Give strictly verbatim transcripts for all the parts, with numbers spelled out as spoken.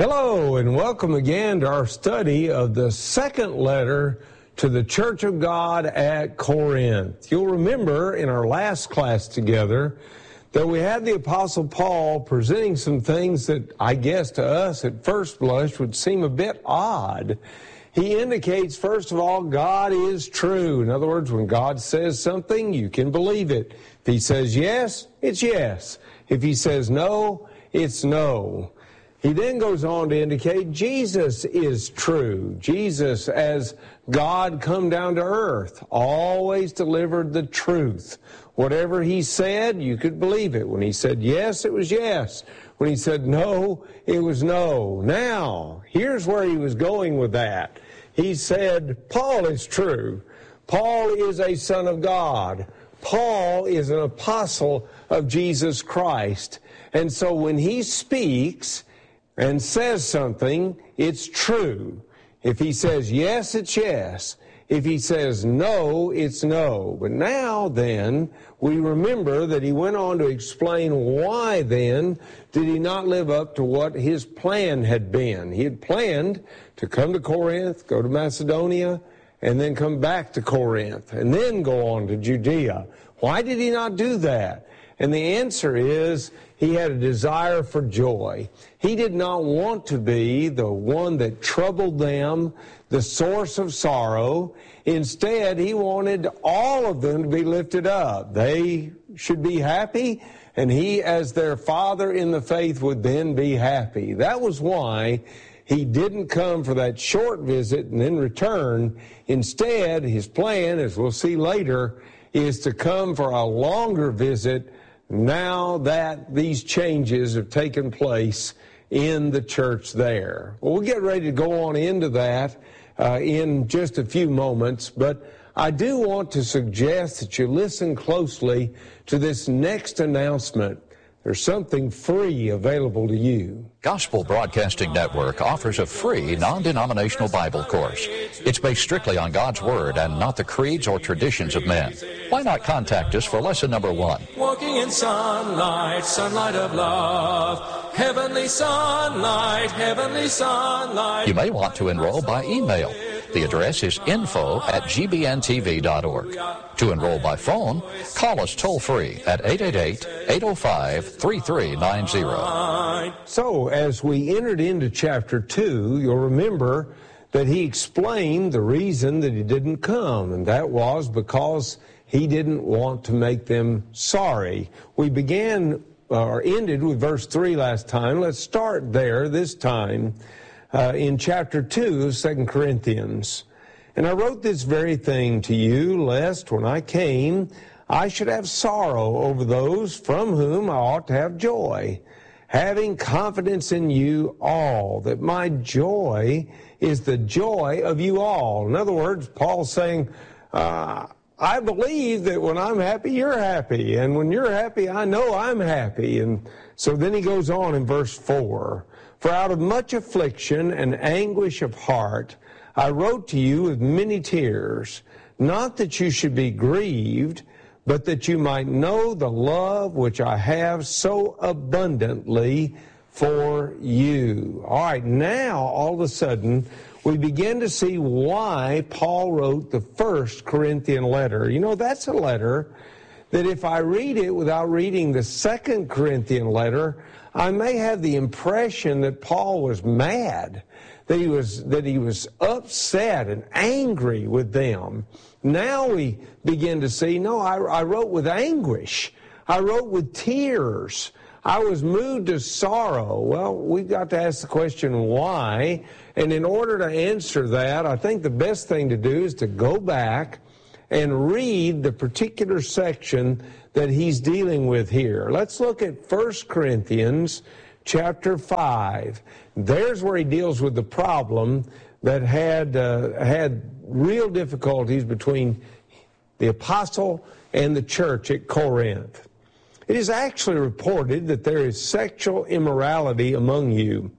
Hello, and welcome again to our study of the second letter to the Church of God at Corinth. You'll remember in our last class together that we had the Apostle Paul presenting some things that I guess to us at first blush would seem a bit odd. He indicates, first of all, God is true. In other words, when God says something, you can believe it. If he says yes, it's yes. If he says no, it's no. He then goes on to indicate Jesus is true. Jesus, as God come down to earth, always delivered the truth. Whatever he said, you could believe it. When he said yes, it was yes. When he said no, it was no. Now, here's where he was going with that. He said, Paul is true. Paul is a son of God. Paul is an apostle of Jesus Christ. And so when he speaks and says something, it's true. If he says yes, it's yes. If he says no, it's no. But now then, we remember that he went on to explain why then did he not live up to what his plan had been. He had planned to come to Corinth, go to Macedonia, and then come back to Corinth, and then go on to Judea. Why did he not do that? And the answer is he had a desire for joy. He did not want to be the one that troubled them, the source of sorrow. Instead, he wanted all of them to be lifted up. They should be happy, and he, as their father in the faith, would then be happy. That was why he didn't come for that short visit and then return. Instead, his plan, as we'll see later, is to come for a longer visit now that these changes have taken place in the church there. Well, we'll get ready to go on into that uh, in just a few moments, but I do want to suggest that you listen closely to this next announcement. There's something free available to you. Gospel Broadcasting Network offers a free, non-denominational Bible course. It's based strictly on God's Word and not the creeds or traditions of men. Why not contact us for lesson number one? Walking in sunlight, sunlight of love, heavenly sunlight, heavenly sunlight. You may want to enroll by email. The address is info at g b n t v dot org. To enroll by phone, call us toll-free at eight eight eight, eight oh five, three three nine zero. So, as we entered into chapter two, you'll remember that he explained the reason that he didn't come, and that was because he didn't want to make them sorry. We began or ended with verse three last time. Let's start there this time. Uh, in chapter two of Second Corinthians. And I wrote this very thing to you, lest when I came, I should have sorrow over those from whom I ought to have joy, having confidence in you all, that my joy is the joy of you all. In other words, Paul's saying, uh, I believe that when I'm happy, you're happy. And when you're happy, I know I'm happy. And so then he goes on in verse four. For out of much affliction and anguish of heart, I wrote to you with many tears, not that you should be grieved, but that you might know the love which I have so abundantly for you. All right, now all of a sudden, we begin to see why Paul wrote the first Corinthian letter. You know, that's a letter that if I read it without reading the second Corinthian letter, I may have the impression that Paul was mad, that he was that he was upset and angry with them. Now we begin to see, no, I, I wrote with anguish. I wrote with tears. I was moved to sorrow. Well, we've got to ask the question, why? And in order to answer that, I think the best thing to do is to go back and read the particular section that he's dealing with here. Let's look at First Corinthians chapter five. There's where he deals with the problem that had uh, had real difficulties between the apostle and the church at Corinth. It is actually reported that there is sexual immorality among you,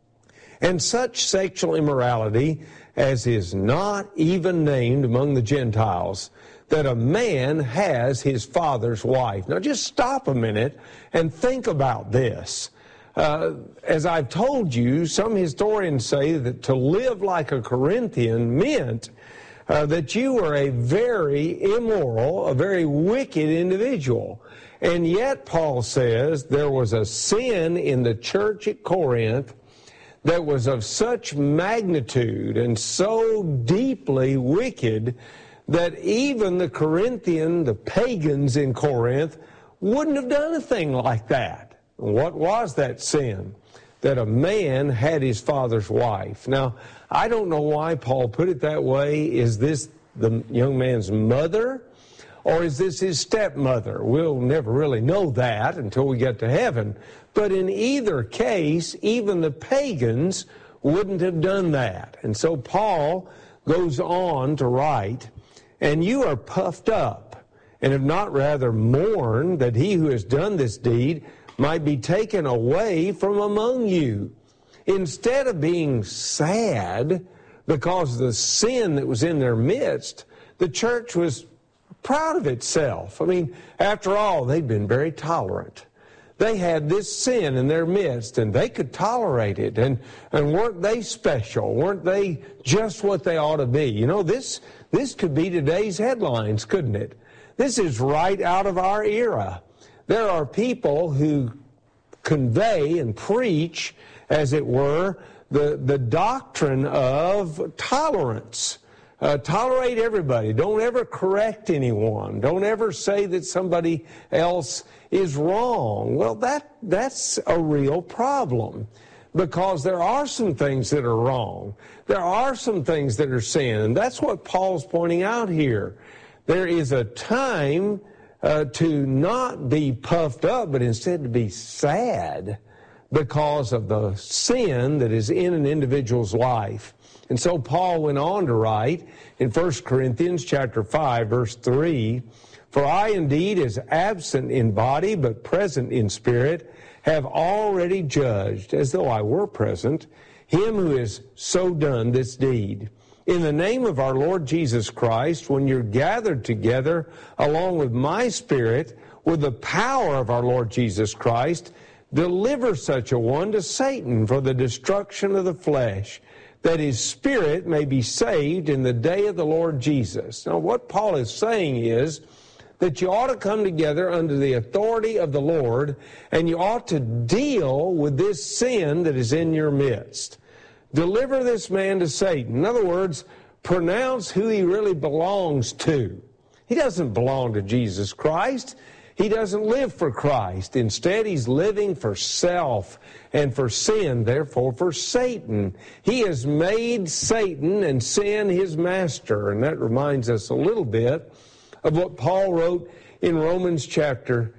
and such sexual immorality as is not even named among the Gentiles, that a man has his father's wife. Now just stop a minute and think about this. Uh, as I've told you, some historians say that to live like a Corinthian meant uh, that you were a very immoral, a very wicked individual. And yet, Paul says, there was a sin in the church at Corinth that was of such magnitude and so deeply wicked that even the Corinthian, the pagans in Corinth, wouldn't have done a thing like that. What was that sin? That a man had his father's wife. Now, I don't know why Paul put it that way. Is this the young man's mother, or is this his stepmother? We'll never really know that until we get to heaven. But in either case, even the pagans wouldn't have done that. And so Paul goes on to write, "And you are puffed up, and have not rather mourned that he who has done this deed might be taken away from among you." Instead of being sad because of the sin that was in their midst, the church was proud of itself. I mean, after all, they'd been very tolerant. They had this sin in their midst, and they could tolerate it. And, and weren't they special? Weren't they just what they ought to be? You know, this, this could be today's headlines, couldn't it? This is right out of our era. There are people who convey and preach, as it were, the, the doctrine of tolerance. Uh, tolerate everybody. Don't ever correct anyone. Don't ever say that somebody else is wrong. Well, that that's a real problem, because there are some things that are wrong. There are some things that are sin, and that's what Paul's pointing out here. There is a time Uh, to not be puffed up, but instead to be sad because of the sin that is in an individual's life. And so Paul went on to write in First Corinthians chapter five, verse three, "For I indeed, as absent in body but present in spirit, have already judged, as though I were present, him who has so done this deed. In the name of our Lord Jesus Christ, when you're gathered together along with my spirit, with the power of our Lord Jesus Christ, deliver such a one to Satan for the destruction of the flesh, that his spirit may be saved in the day of the Lord Jesus." Now, what Paul is saying is that you ought to come together under the authority of the Lord, and you ought to deal with this sin that is in your midst. Deliver this man to Satan. In other words, pronounce who he really belongs to. He doesn't belong to Jesus Christ. He doesn't live for Christ. Instead, he's living for self and for sin, therefore for Satan. He has made Satan and sin his master. And that reminds us a little bit of what Paul wrote in Romans chapter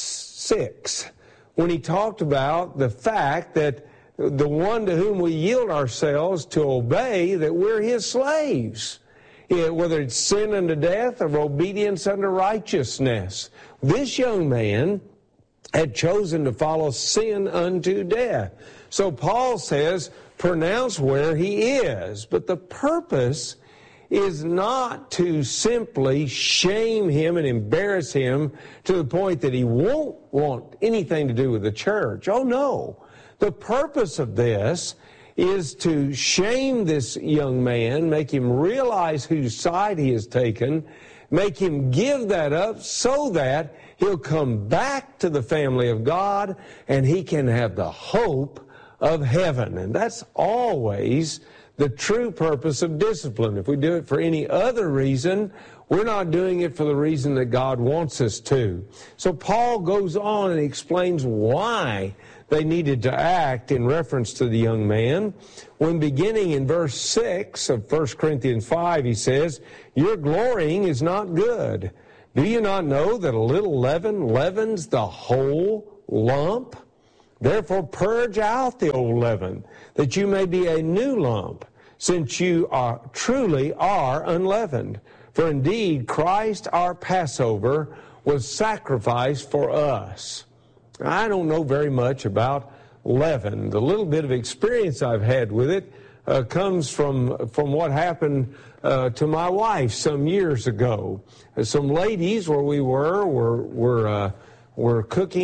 six, when he talked about the fact that the one to whom we yield ourselves to obey, that we're his slaves, yeah, whether it's sin unto death or obedience unto righteousness. This young man had chosen to follow sin unto death. So Paul says, pronounce where he is. But the purpose is not to simply shame him and embarrass him to the point that he won't want anything to do with the church. Oh, no. The purpose of this is to shame this young man, make him realize whose side he has taken, make him give that up so that he'll come back to the family of God and he can have the hope of heaven. And that's always the true purpose of discipline. If we do it for any other reason, we're not doing it for the reason that God wants us to. So Paul goes on and explains why they needed to act in reference to the young man. When beginning in verse six of First Corinthians five, he says, "Your glorying is not good. Do you not know that a little leaven leavens the whole lump? Therefore purge out the old leaven, that you may be a new lump, since you are truly are unleavened. For indeed Christ our Passover was sacrificed for us." I don't know very much about leaven. The little bit of experience I've had with it uh, comes from from what happened uh, to my wife some years ago. Uh, some ladies where we were were were uh, were cooking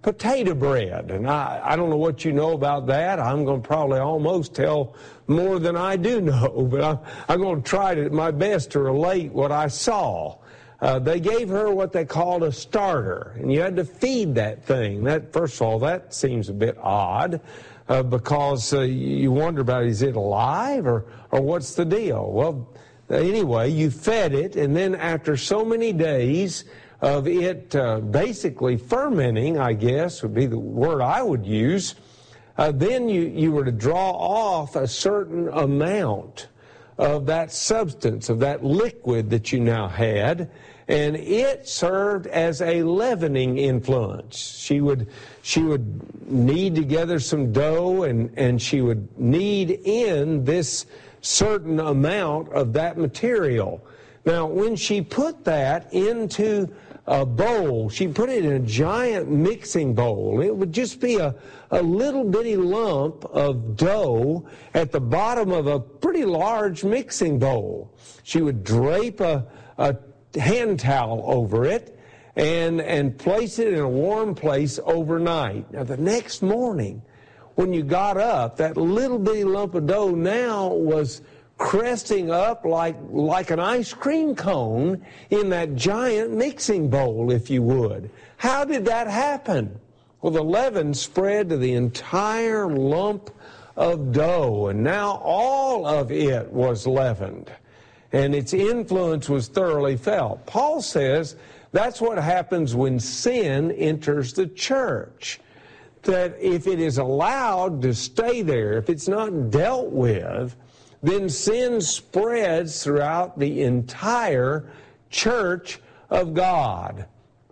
potato bread. And I, I don't know what you know about that. I'm going to probably almost tell more than I do know, but I'm, I'm going to try to, my best to relate what I saw. Uh, they gave her what they called a starter, and you had to feed that thing. That, first of all, that seems a bit odd, uh, because uh, you wonder about, is it alive, or, or what's the deal? Well, anyway, you fed it, and then after so many days of it uh, basically fermenting, I guess would be the word I would use, uh, then you, you were to draw off a certain amount of that substance, of that liquid that you now had, and it served as a leavening influence. She would she would knead together some dough, and, and she would knead in this certain amount of that material. Now, when she put that into a bowl, she put it in a giant mixing bowl. It would just be a, a little bitty lump of dough at the bottom of a pretty large mixing bowl. She would drape a, a hand towel over it and, and place it in a warm place overnight. Now, the next morning, when you got up, that little bitty lump of dough now was cresting up like, like an ice cream cone in that giant mixing bowl, if you would. How did that happen? Well, the leaven spread to the entire lump of dough, and now all of it was leavened, and its influence was thoroughly felt. Paul says that's what happens when sin enters the church, that if it is allowed to stay there, if it's not dealt with, then sin spreads throughout the entire church of God.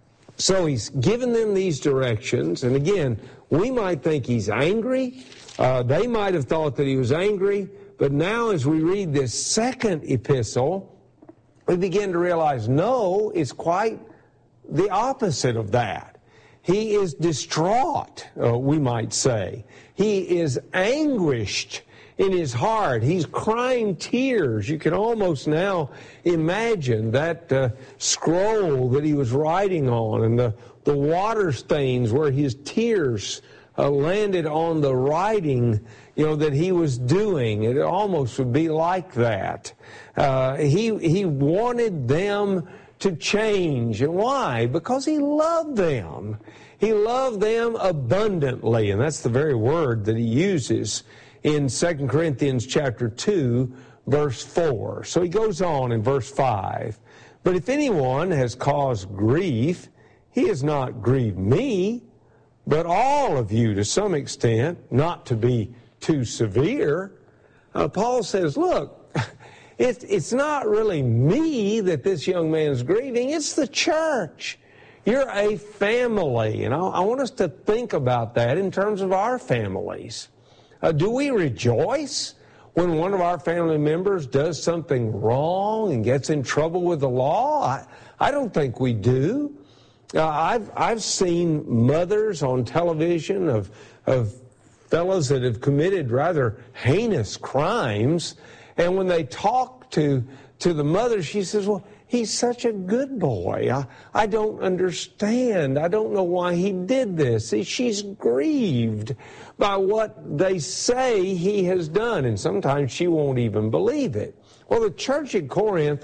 So he's given them these directions, and again, we might think he's angry. Uh, they might have thought that he was angry, but now as we read this second epistle, we begin to realize, no, it's quite the opposite of that. He is distraught, uh, we might say. He is anguished in his heart. He's crying tears. You can almost now imagine that uh, scroll that he was writing on, and the, the water stains where his tears uh, landed on the writing, you know, that he was doing. It almost would be like that. Uh, he, he wanted them to change. And why? Because he loved them. He loved them abundantly, and that's the very word that he uses in Second Corinthians chapter two, verse four. So he goes on in verse five. But if anyone has caused grief, he has not grieved me, but all of you to some extent, not to be too severe. Uh, Paul says, look, it, it's not really me that this young man is grieving, it's the church. You're a family, and I, I want us to think about that in terms of our families. Uh, do we rejoice when one of our family members does something wrong and gets in trouble with the law? I, I don't think we do. Uh, I've I've seen mothers on television of of fellows that have committed rather heinous crimes, and when they talk to to the mother, she says, "Well, he's such a good boy. I, I don't understand. I don't know why he did this." See, she's grieved by what they say he has done, and sometimes she won't even believe it. Well, the church at Corinth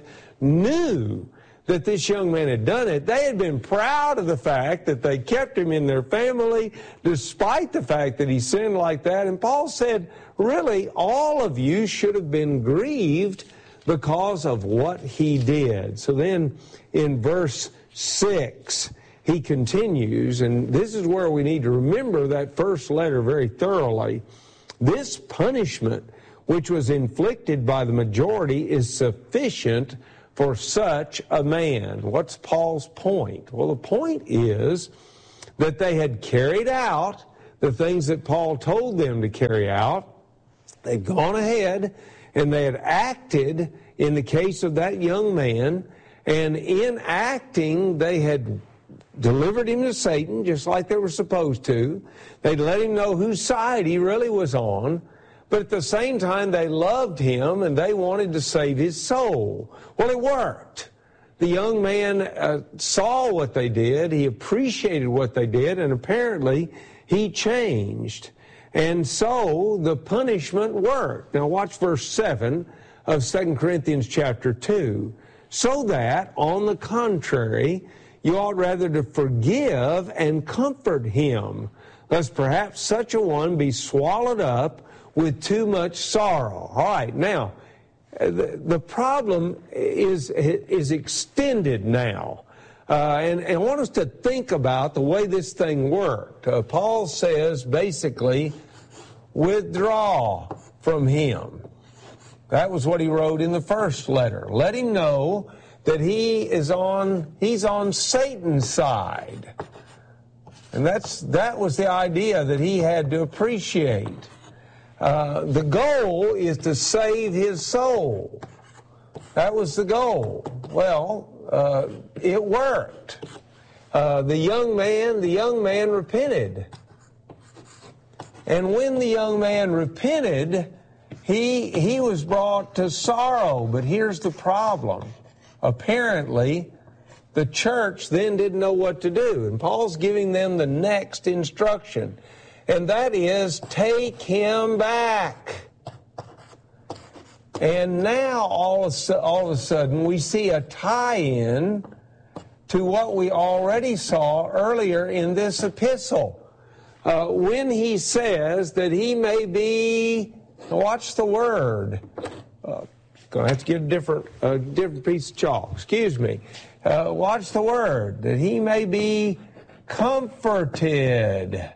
knew that this young man had done it. They had been proud of the fact that they kept him in their family despite the fact that he sinned like that. And Paul said, really, all of you should have been grieved because of what he did. So then in verse six, he continues, and this is where we need to remember that first letter very thoroughly. This punishment which was inflicted by the majority is sufficient for such a man. What's Paul's point? Well, the point is that they had carried out the things that Paul told them to carry out. They'd gone ahead and they had acted in the case of that young man, and in acting they had delivered him to Satan just like they were supposed to. They'd let him know whose side he really was on. But at the same time, they loved him and they wanted to save his soul. Well, it worked. the young man uh, saw what they did, he appreciated what they did, and apparently he changed. And so the punishment worked. Now watch verse seven of Second Corinthians chapter two. So that, on the contrary, you ought rather to forgive and comfort him, lest perhaps such a one be swallowed up with too much sorrow. All right, now, the, the problem is, is extended now. Uh, and, and I want us to think about the way this thing worked. Uh, Paul says, basically, withdraw from him. That was what he wrote in the first letter. Let him know that he is on, he's on Satan's side. And that's, that was the idea that he had to appreciate. Uh, the goal is to save his soul. That was the goal. Well, uh, it worked. Uh, the young man, the young man repented. And when the young man repented, he, he was brought to sorrow. But here's the problem. Apparently, the church then didn't know what to do. And Paul's giving them the next instruction. And that is, take him back. And now, all of, all of a sudden, we see a tie-in to what we already saw earlier in this epistle. Uh, when he says that he may be, watch the word, uh, gonna have to get a different, a different piece of chalk, excuse me. Uh, watch the word, that he may be comforted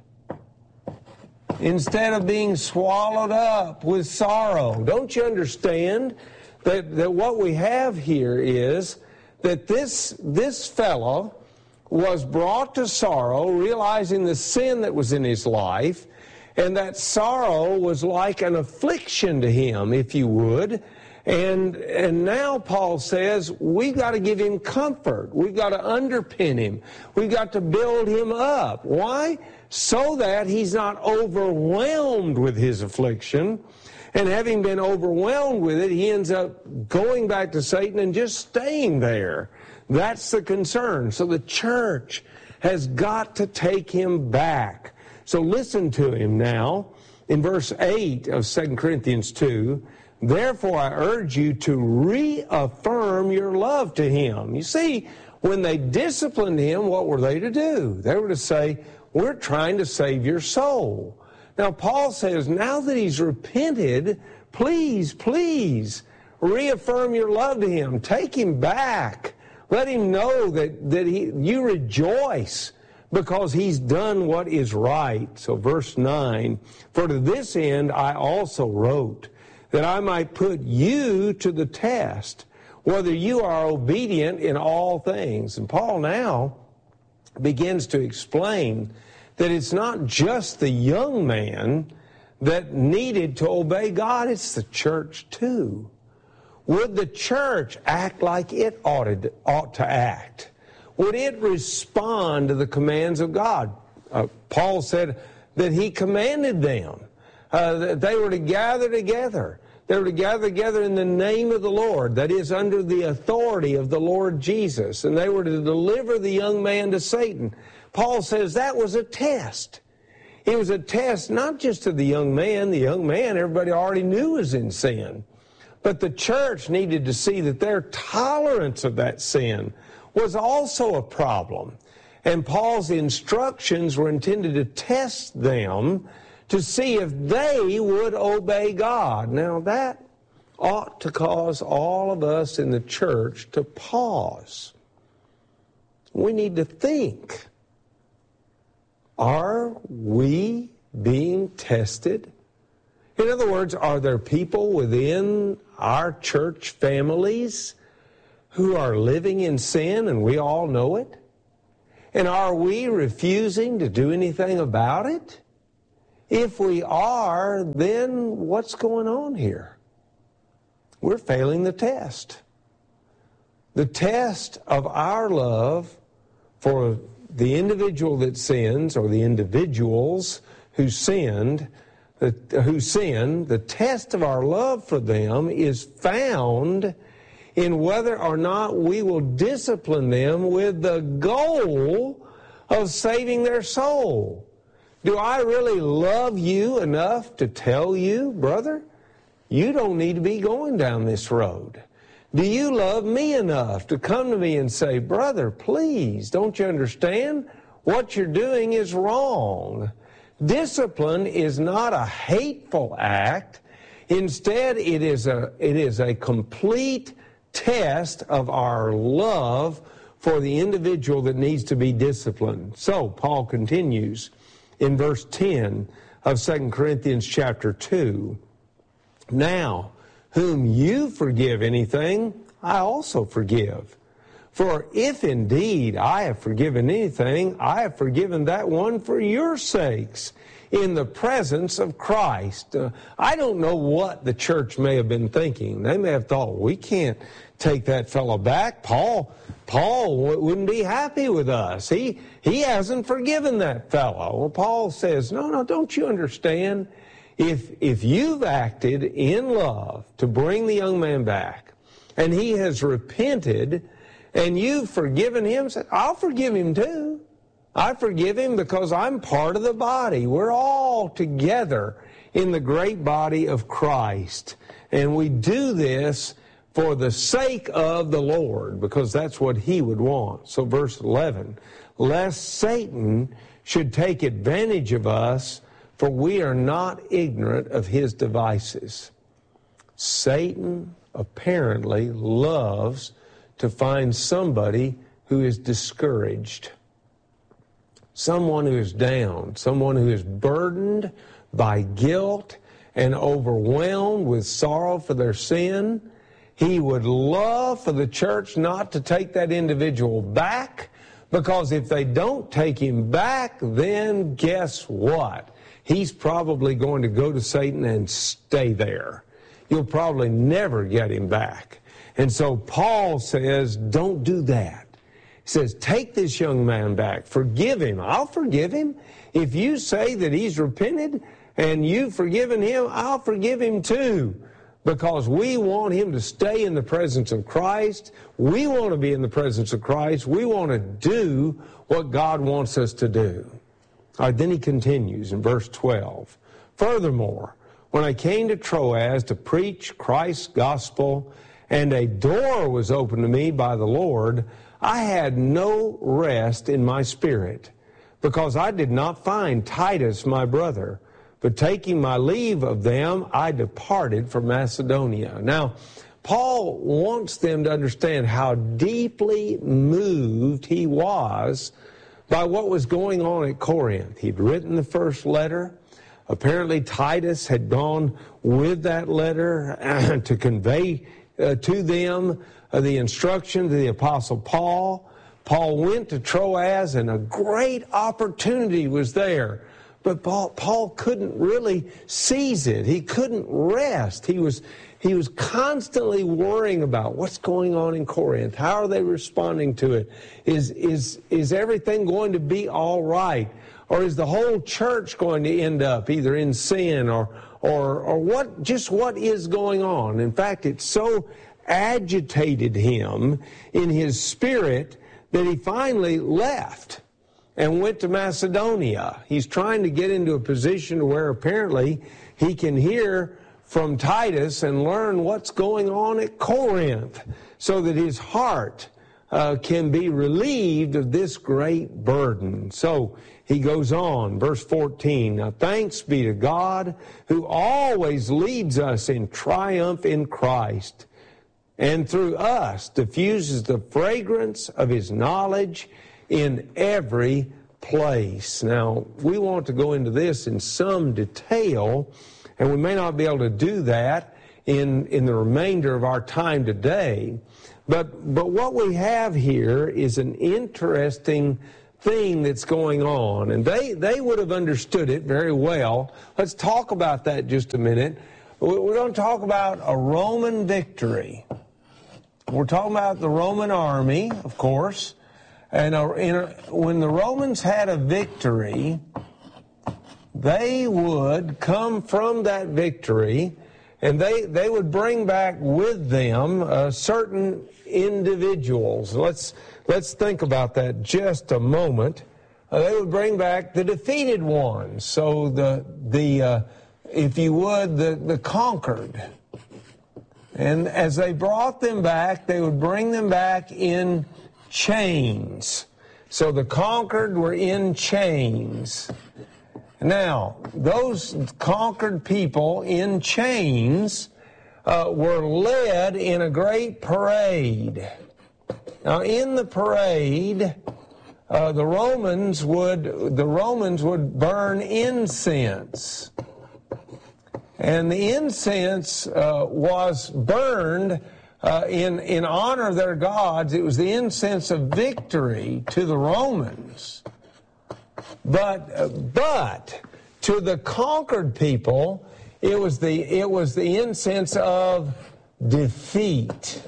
instead of being swallowed up with sorrow. Don't you understand that, that what we have here is that this, this fellow was brought to sorrow, realizing the sin that was in his life, and that sorrow was like an affliction to him, if you would. And, and now Paul says, we've got to give him comfort. We've got to underpin him. We've got to build him up. Why? So that he's not overwhelmed with his affliction. And having been overwhelmed with it, he ends up going back to Satan and just staying there. That's the concern. So the church has got to take him back. So listen to him now. In verse eight of Second Corinthians two, therefore I urge you to reaffirm your love to him. You see, when they disciplined him, what were they to do? They were to say, we're trying to save your soul. Now Paul says, now that he's repented, please, please reaffirm your love to him. Take him back. Let him know that, that he, you rejoice because he's done what is right. So verse nine, for to this end I also wrote, that I might put you to the test, whether you are obedient in all things. And Paul now begins to explain that it's not just the young man that needed to obey God, it's the church too. Would the church act like it ought to, ought to act? Would it respond to the commands of God? Uh, Paul said that he commanded them, uh, that they were to gather together. They were to gather together in the name of the Lord, that is, under the authority of the Lord Jesus, and they were to deliver the young man to Satan. Paul says that was a test. It was a test not just to the young man. The young man, everybody already knew was in sin. But the church needed to see that their tolerance of that sin was also a problem. And Paul's instructions were intended to test them to see if they would obey God. Now that ought to cause all of us in the church to pause. We need to think. Are we being tested? In other words, are there people within our church families who are living in sin and we all know it? And are we refusing to do anything about it? If we are, then what's going on here? We're failing the test. The test of our love for the individual that sins, or the individuals who sinned, who sin, the test of our love for them is found in whether or not we will discipline them with the goal of saving their soul. Do I really love you enough to tell you, brother, you don't need to be going down this road? Do you love me enough to come to me and say, brother, please, don't you understand? What you're doing is wrong. Discipline is not a hateful act. Instead, it is a, it is a complete test of our love for the individual that needs to be disciplined. So, Paul continues in verse ten of Second Corinthians chapter two. Now, whom you forgive anything, I also forgive. For if indeed I have forgiven anything, I have forgiven that one for your sakes, in the presence of Christ. Uh, I don't know what the church may have been thinking. They may have thought, we can't take that fellow back. Paul, Paul w- wouldn't be happy with us. He, he hasn't forgiven that fellow. Well, Paul says, no, no, don't you understand? If, if you've acted in love to bring the young man back, and he has repented, and you've forgiven him, I'll forgive him too. I forgive him because I'm part of the body. We're all together in the great body of Christ. And we do this for the sake of the Lord, because that's what he would want. So verse eleven, lest Satan should take advantage of us, for we are not ignorant of his devices. Satan apparently loves to find somebody who is discouraged, someone who is down, someone who is burdened by guilt and overwhelmed with sorrow for their sin. He would love for the church not to take that individual back, because if they don't take him back, then guess what? He's probably going to go to Satan and stay there. You'll probably never get him back. And so Paul says, don't do that. He says, take this young man back. Forgive him. I'll forgive him. If you say that he's repented and you've forgiven him, I'll forgive him too. Because we want him to stay in the presence of Christ. We want to be in the presence of Christ. We want to do what God wants us to do. All right, then he continues in verse twelve. Furthermore, when I came to Troas to preach Christ's gospel, and a door was opened to me by the Lord, I had no rest in my spirit, because I did not find Titus my brother. But taking my leave of them, I departed for Macedonia. Now, Paul wants them to understand how deeply moved he was by what was going on at Corinth. He'd written the first letter. Apparently, Titus had gone with that letter to convey uh, to them uh, the instructions of the Apostle Paul. Paul went to Troas, and a great opportunity was there. But Paul, Paul couldn't really seize it. He couldn't rest. He was, he was constantly worrying about what's going on in Corinth. How are they responding to it? Is, is, is everything going to be all right? Or is the whole church going to end up either in sin, or, or, or what, just what is going on? In fact, it so agitated him in his spirit that he finally left and went to Macedonia. He's trying to get into a position where apparently he can hear from Titus and learn what's going on at Corinth, so that his heart uh, can be relieved of this great burden. So he goes on, verse fourteen, now thanks be to God, who always leads us in triumph in Christ, and through us diffuses the fragrance of his knowledge in every place. Now, we want to go into this in some detail, and we may not be able to do that in, in the remainder of our time today. But, but what we have here is an interesting thing that's going on, and they, they would have understood it very well. Let's talk about that just a minute. We're going to talk about a Roman victory. We're talking about the Roman army, of course. And a, in a, when the Romans had a victory, they would come from that victory And they, they would bring back with them uh, certain individuals. Let's, let's think about that just a moment. Uh, they would bring back the defeated ones. So the, the uh, if you would, the, the conquered. And as they brought them back, they would bring them back in chains. So the conquered were in chains. Now, those conquered people in chains uh, were led in a great parade. Now, in the parade, uh, the Romans would the Romans would burn incense, and the incense uh, was burned uh, in in honor of their gods. It was the incense of victory to the Romans. But uh, but to the conquered people, it was the it was the incense of defeat.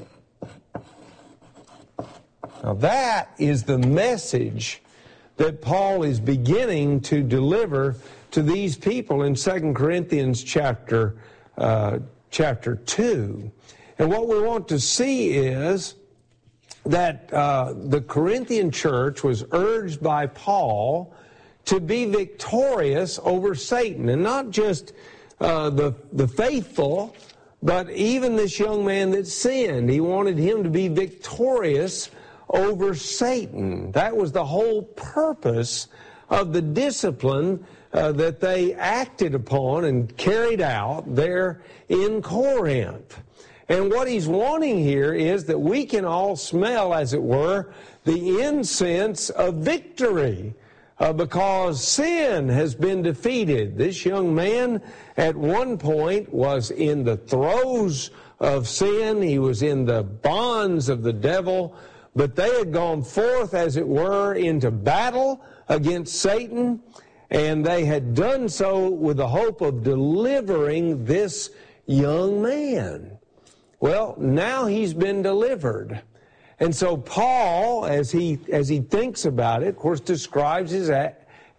Now that is the message that Paul is beginning to deliver to these people in Second Corinthians chapter uh, chapter two. And what we want to see is that uh, the Corinthian church was urged by Paul to be victorious over Satan, and not just uh, the the faithful, but even this young man that sinned. He wanted him to be victorious over Satan. That was the whole purpose of the discipline uh, that they acted upon and carried out there in Corinth. And what he's wanting here is that we can all smell, as it were, the incense of victory. Uh, because sin has been defeated. This young man at one point was in the throes of sin. He was in the bonds of the devil. But they had gone forth, as it were, into battle against Satan. And they had done so with the hope of delivering this young man. Well, now he's been delivered. And so Paul, as he as he thinks about it, of course, describes his a-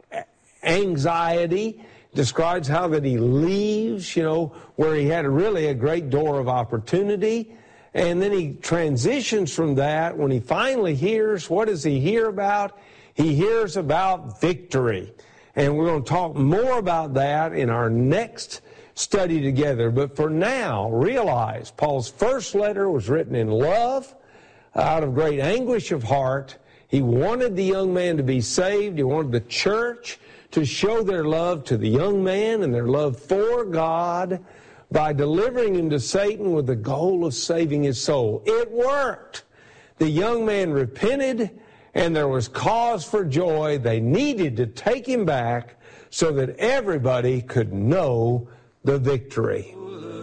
anxiety, describes how that he leaves, you know, where he had really a great door of opportunity. And then he transitions from that when he finally hears, what does he hear about? He hears about victory. And we're going to talk more about that in our next study together. But for now, realize Paul's first letter was written in love, out of great anguish of heart. He wanted the young man to be saved. He wanted the church to show their love to the young man and their love for God by delivering him to Satan with the goal of saving his soul. It worked. The young man repented, and there was cause for joy. They needed to take him back so that everybody could know the victory.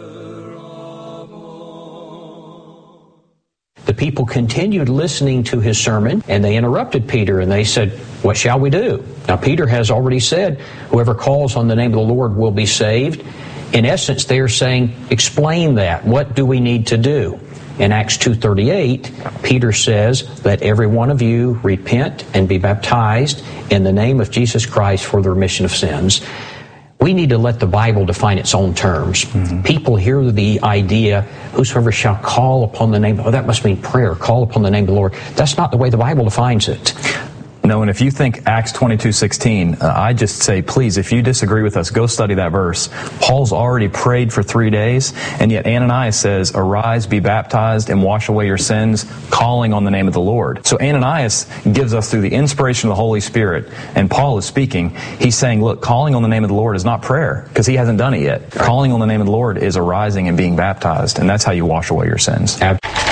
The people continued listening to his sermon, and they interrupted Peter, and they said, "What shall we do?" Now, Peter has already said, whoever calls on the name of the Lord will be saved. In essence, they are saying, explain that. What do we need to do? In Acts two thirty-eight, Peter says, let every one of you repent and be baptized in the name of Jesus Christ for the remission of sins. We need to let the Bible define its own terms. Mm-hmm. People hear the idea, whosoever shall call upon the name, oh, that must mean prayer, call upon the name of the Lord. That's not the way the Bible defines it. No, and if you think Acts twenty-two sixteen, uh, I just say, please, if you disagree with us, go study that verse. Paul's already prayed for three days, and yet Ananias says, arise, be baptized, and wash away your sins, calling on the name of the Lord. So Ananias gives us through the inspiration of the Holy Spirit, and Paul is speaking. He's saying, look, calling on the name of the Lord is not prayer, because he hasn't done it yet. Calling on the name of the Lord is arising and being baptized, and that's how you wash away your sins. Absolutely.